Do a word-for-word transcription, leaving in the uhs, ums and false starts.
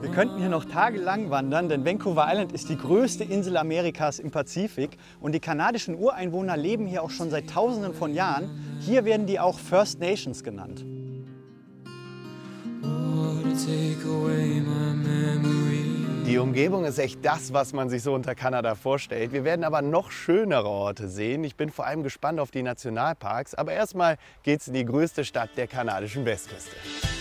Wir könnten hier noch tagelang wandern, denn Vancouver Island ist die größte Insel Amerikas im Pazifik und die kanadischen Ureinwohner leben hier auch schon seit Tausenden von Jahren. Hier werden die auch First Nations genannt. Die Umgebung ist echt das, was man sich so unter Kanada vorstellt. Wir werden aber noch schönere Orte sehen. Ich bin vor allem gespannt auf die Nationalparks. Aber erstmal geht's in die größte Stadt der kanadischen Westküste.